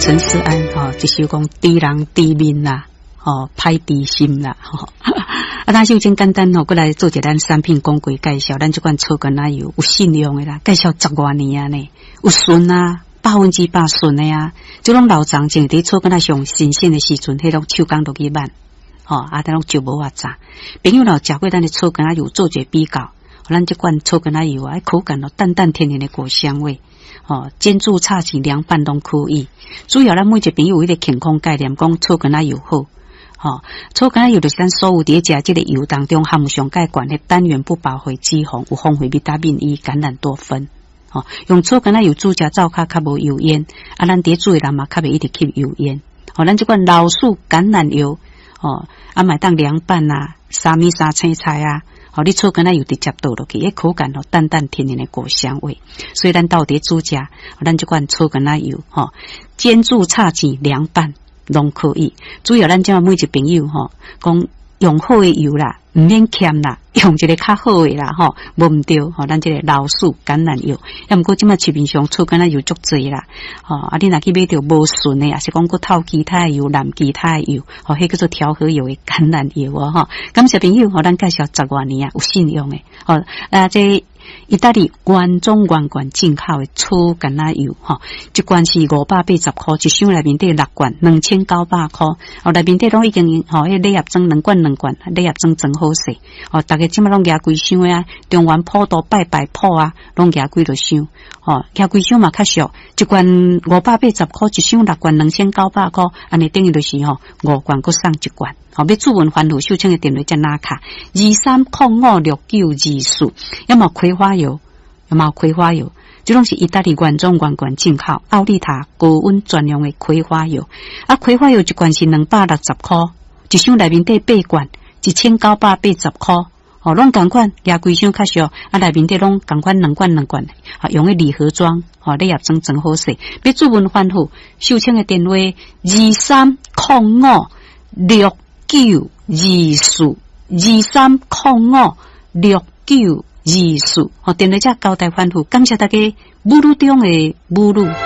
陈思安一首讲知人知面啦，歹知心啦，咱首先简单过来做一咱产品广告介绍，咱这款草根奶油有信用的啦，介绍10多年啊呢，有顺啊，100%顺的啊，这种老长种伫草根奶上新鲜的时阵，迄种手工都去慢，咱拢就无偌早。朋友老食过咱的草根奶油做者比较，咱这款草根奶油啊，口感淡淡甜甜的果香味。煎煮炒起凉拌拢可以，主要咱每一个朋友有一个健康概念，讲草根仔油好。草根仔油就是咱所有伫食这个油当中含有上介悬的单元不饱和脂肪，有丰富维他命 E、橄榄多酚。用草根仔油煮食灶较无油烟，咱伫煮的人嘛较袂一直吸油烟。咱这款老树橄榄油，买当凉拌啊、沙米沙青菜啊。你草根仔油直接倒落去，口感淡淡甜甜的果香味。所以咱到底煮食，咱这款草根仔油，煎煮炒煎凉拌拢可以。主要咱这每一朋友讲用好的油啦，唔免欠啦，用一个较好的啦，无唔对。咱这个老树橄榄油，不过即卖市面上草根仔油足济啦，你若去买到无顺的，也是讲佫透其他的油、蓝其他的油，迄叫做调和油的橄榄油感谢朋友，咱介绍10多年啊，有信用的，这意大利原装原罐进口的草根仔油，一罐是580块，一箱内面得6罐，2900块，内面得拢已经迄礼盒装2罐，礼盒装真好势，大家即马拢举规箱啊，中原普渡拜普啊，拢举几落箱，举规箱嘛较俗，一罐580块，一箱6罐2900块，安尼等于就是5罐佫送1罐。要主文番薯秀清的电话在哪卡？23056924，要么葵花油，要么葵花油，这种是意大利原装原罐进口，奥利塔高温专用的葵花油。葵花油一罐是260块，一箱内面得8罐，1980块。拢同款，举规箱较俗，内面得拢同款2罐，用的礼盒装，礼盒装真好势。要主文番薯秀清的电话23056924，23056924，电话只交代番薯，感谢大家母乳中的母乳。